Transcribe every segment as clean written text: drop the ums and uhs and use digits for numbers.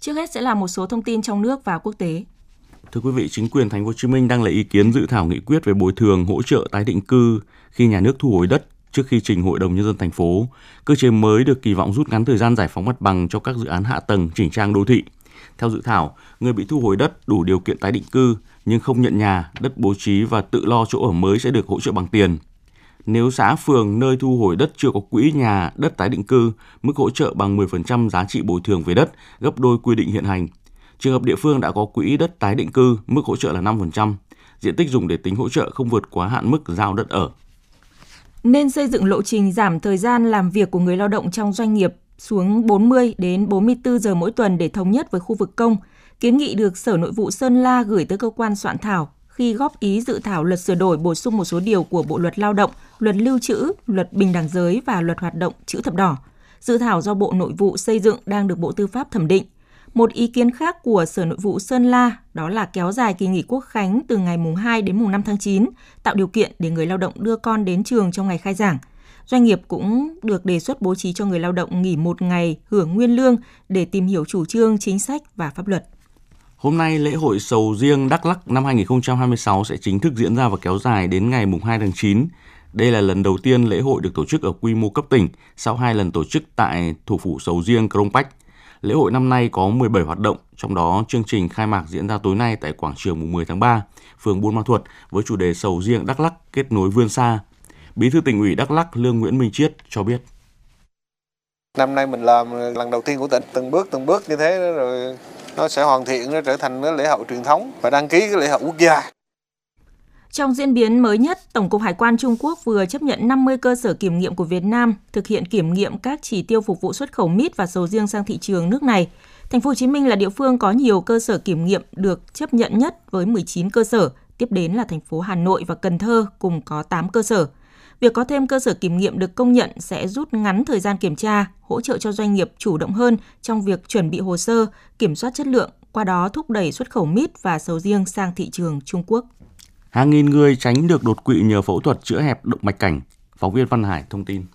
Trước hết sẽ là một số thông tin trong nước và quốc tế. Thưa quý vị, chính quyền Thành phố Hồ Chí Minh đang lấy ý kiến dự thảo nghị quyết về bồi thường hỗ trợ tái định cư khi nhà nước thu hồi đất trước khi trình Hội đồng Nhân dân thành phố. Cơ chế mới được kỳ vọng rút ngắn thời gian giải phóng mặt bằng cho các dự án hạ tầng chỉnh trang đô thị. Theo dự thảo, người bị thu hồi đất đủ điều kiện tái định cư nhưng không nhận nhà, đất bố trí và tự lo chỗ ở mới sẽ được hỗ trợ bằng tiền. Nếu xã phường nơi thu hồi đất chưa có quỹ nhà đất tái định cư, mức hỗ trợ bằng 10% giá trị bồi thường về đất, gấp đôi quy định hiện hành. Trường hợp địa phương đã có quỹ đất tái định cư, mức hỗ trợ là 5%. Diện tích dùng để tính hỗ trợ không vượt quá hạn mức giao đất ở. Nên xây dựng lộ trình giảm thời gian làm việc của người lao động trong doanh nghiệp xuống 40 đến 44 giờ mỗi tuần để thống nhất với khu vực công. Kiến nghị được Sở Nội vụ Sơn La gửi tới cơ quan soạn thảo khi góp ý dự thảo luật sửa đổi bổ sung một số điều của Bộ luật Lao động, Luật Lưu trữ, Luật Bình đẳng giới và Luật Hoạt động chữ thập đỏ. Dự thảo do Bộ Nội vụ xây dựng đang được Bộ Tư pháp thẩm định. Một ý kiến khác của Sở Nội vụ Sơn La đó là kéo dài kỳ nghỉ Quốc khánh từ ngày mùng 2 đến mùng 5 tháng 9, tạo điều kiện để người lao động đưa con đến trường trong ngày khai giảng. Doanh nghiệp cũng được đề xuất bố trí cho người lao động nghỉ một ngày hưởng nguyên lương để tìm hiểu chủ trương, chính sách và pháp luật. Hôm nay, lễ hội sầu riêng Đắk Lắk năm 2026 sẽ chính thức diễn ra và kéo dài đến ngày mùng 2 tháng 9. Đây là lần đầu tiên lễ hội được tổ chức ở quy mô cấp tỉnh sau 2 lần tổ chức tại thủ phủ sầu riêng Krông Pách. Lễ hội năm nay có 17 hoạt động, trong đó chương trình khai mạc diễn ra tối nay tại quảng trường mùng 10 tháng 3, phường Buôn Ma Thuột với chủ đề sầu riêng Đắk Lắk kết nối vươn xa. Bí thư Tỉnh ủy Đắk Lắk Lương Nguyễn Minh Chiết cho biết. Năm nay mình làm lần đầu tiên của tỉnh, từng bước như thế rồi nó sẽ hoàn thiện, nó trở thành lễ hội truyền thống và đăng ký cái lễ hội quốc gia. Trong diễn biến mới nhất, Tổng cục Hải quan Trung Quốc vừa chấp nhận 50 cơ sở kiểm nghiệm của Việt Nam thực hiện kiểm nghiệm các chỉ tiêu phục vụ xuất khẩu mít và sầu riêng sang thị trường nước này. Thành phố Hồ Chí Minh là địa phương có nhiều cơ sở kiểm nghiệm được chấp nhận nhất với 19 cơ sở, tiếp đến là thành phố Hà Nội và Cần Thơ cùng có 8 cơ sở. Việc có thêm cơ sở kiểm nghiệm được công nhận sẽ rút ngắn thời gian kiểm tra, hỗ trợ cho doanh nghiệp chủ động hơn trong việc chuẩn bị hồ sơ, kiểm soát chất lượng, qua đó thúc đẩy xuất khẩu mít và sầu riêng sang thị trường Trung Quốc. Hàng nghìn người tránh được đột quỵ nhờ phẫu thuật chữa hẹp động mạch cảnh. Phóng viên Văn Hải thông tin.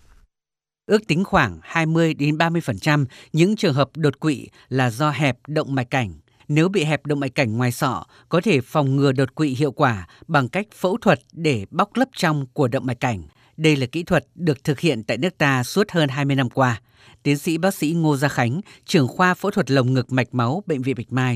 Ước tính khoảng 20 đến 30% những trường hợp đột quỵ là do hẹp động mạch cảnh. Nếu bị hẹp động mạch cảnh ngoài sọ, có thể phòng ngừa đột quỵ hiệu quả bằng cách phẫu thuật để bóc lớp trong của động mạch cảnh. Đây là kỹ thuật được thực hiện tại nước ta suốt hơn 20 năm qua. Tiến sĩ bác sĩ Ngô Gia Khánh, trưởng khoa phẫu thuật lồng ngực mạch máu Bệnh viện Bạch Mai